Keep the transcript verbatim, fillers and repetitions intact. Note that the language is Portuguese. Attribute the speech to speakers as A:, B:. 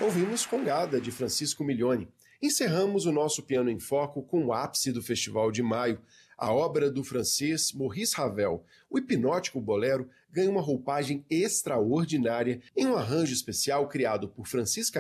A: Ouvimos Congada, de Francisco Miglioni. Encerramos o nosso Piano em Foco com o ápice do Festival de Maio, a obra do francês Maurice Ravel. O hipnótico bolero ganha uma roupagem extraordinária em um arranjo especial criado por Francisca